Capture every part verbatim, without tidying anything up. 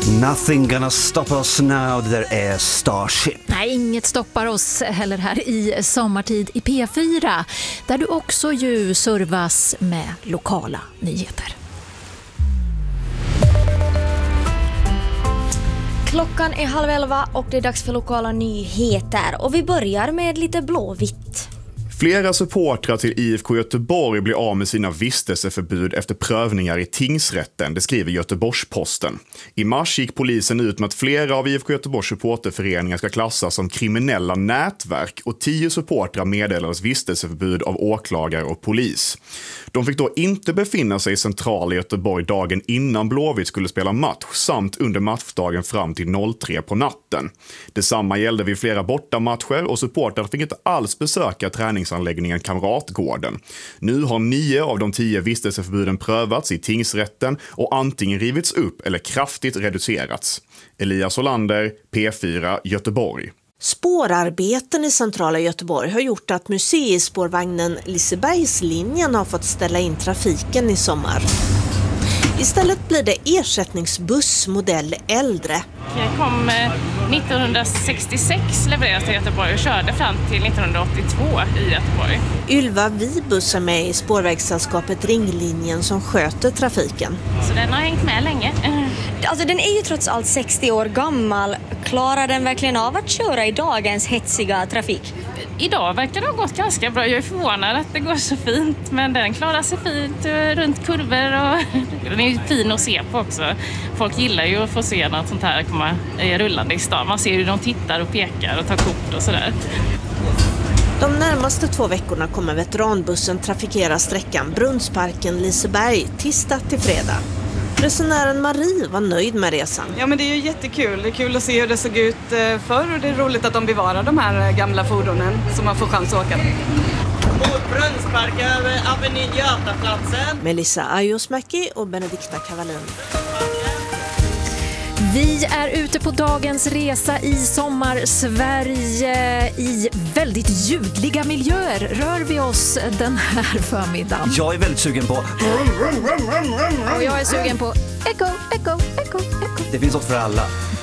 Nothing gonna stop us now, det där är Starship. Nej, inget stoppar oss heller här i sommartid i P fyra, där du också ju servas med lokala nyheter. Klockan är halv elva och det är dags för lokala nyheter. Och vi börjar med lite blåvitt. Flera supportrar till I F K Göteborg blir av med sina vistelseförbud efter prövningar i tingsrätten, det skriver Göteborgs-Posten. I mars gick polisen ut med att flera av I F K Göteborgs supporterföreningar ska klassas som kriminella nätverk och tio supportrar meddelades vistelseförbud av åklagare och polis. De fick då inte befinna sig i centrala Göteborg dagen innan Blåvitt skulle spela match samt under matchdagen fram till tre på natten. Detsamma gällde vid flera bortamatcher och supportrar fick inte alls besöka träningsanläggningen Kamratgården. Nu har nio av de tio vistelseförbuden prövats i tingsrätten och antingen rivits upp eller kraftigt reducerats. Elias Olander, P fyra, Göteborg. Spårarbeten i centrala Göteborg har gjort att museispårvagnen Lisebergslinjen har fått ställa in trafiken i sommar. Istället blir det ersättningsbuss modell äldre. Jag kom nittonhundrasextiosex, levererades till Göteborg och körde fram till nittonhundraåttiotvå i Göteborg. Ylva Vibus är med i spårvägssällskapet Ringlinjen som sköter trafiken. Så den har hängt med länge. Alltså den är ju trots allt sextio år gammal. Klarar den verkligen av att köra i dagens hetsiga trafik? Idag verkar det ha gått ganska bra. Jag är förvånad att det går så fint. Men den klarar sig fint runt kurvor och den är ju fin att se på också. Folk gillar ju att få se något sånt här komma rullande i stan. Man ser hur de tittar och pekar och tar kort och sådär. De närmaste två veckorna kommer veteranbussen trafikera sträckan Brunnsparken-Liseberg tisdag till fredag. Resenären Marie var nöjd med resan. Ja, men det är ju jättekul. Det är kul att se hur det såg ut förr och det är roligt att de bevarar de här gamla fordonen så man får chans att åka. Mot Brunnspark över Avenyn Götaplatsen. Melissa Ajosmäki och Benedikta Kavalin. Vi är ute på dagens resa i sommar-Sverige i väldigt ljudliga miljöer. Rör vi oss den här förmiddagen? Jag är väldigt sugen på... Och jag är sugen på echo, echo, echo, echo. Det finns något för alla.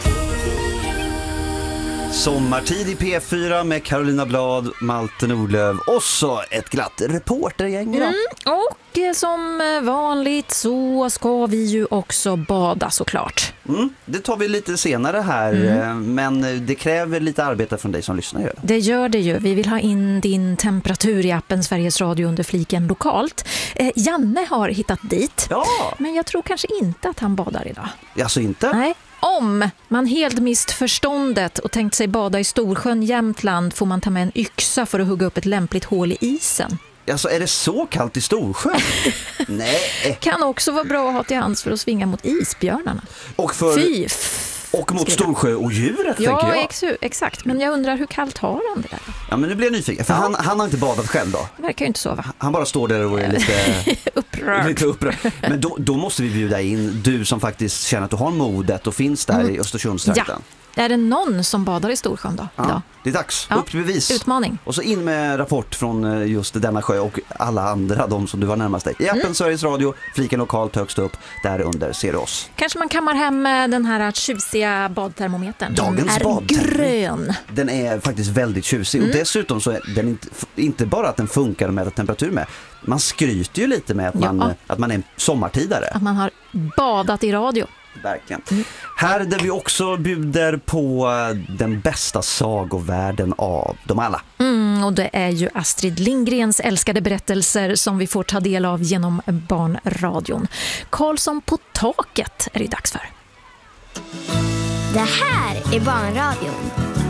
Sommartid i P fyra med Carolina Blad, Malte Nordlöf och så ett glatt reportergäng. Mm, och som vanligt så ska vi ju också bada såklart. Mm, det tar vi lite senare här, mm. men det kräver lite arbete från dig som lyssnar. Ju. Det gör det ju. Vi vill ha in din temperatur i appen Sveriges Radio under fliken lokalt. Eh, Janne har hittat dit, ja. Men jag tror kanske inte att han badar idag. Alltså inte? Nej. Om man helt mist förståndet och tänkt sig bada i Storsjön, Jämtland, får man ta med en yxa för att hugga upp ett lämpligt hål i isen. Alltså, är det så kallt i Storsjön? Nej. Kan också vara bra att ha till hands för att svinga mot isbjörnarna. Och för... Fy. Och mot Storsjö och djuret, ja, tänker jag. Ex- exakt. Men jag undrar hur kallt har han det där? Ja, men nu blir jag nyfiken. För ja. han, han har inte badat själv då? Verkar ju inte sova. Han bara står där och är lite upprörd. lite upprörd. Men då, då måste vi bjuda in du som faktiskt känner att du har modet och finns där mm. i Östersundstrakten. Ja. Är det någon som badar i Storsjön då? Ja, idag? det är dags. Ja. Upp till bevis. Utmaning. Och så in med rapport från just denna sjö och alla andra, de som du var närmast dig. I appen mm. Sveriges Radio, fliken lokalt högst upp, där under ser du oss. Kanske man kammar hem den här tjusiga badtermometern. Dagens är badtermometer. grön. Den är faktiskt väldigt tjusig. Mm. Och dessutom så är den inte, inte bara att den funkar med temperatur med. Man skryter ju lite med att man, ja. att man är en sommartidare. Att man har badat i radio. Verkligen. Mm. Här där vi också bjuder på den bästa sagovärlden av dem alla. Mm, och det är ju Astrid Lindgrens älskade berättelser som vi får ta del av genom barnradion. Karlsson på taket är det dags för. Det här är barnradion.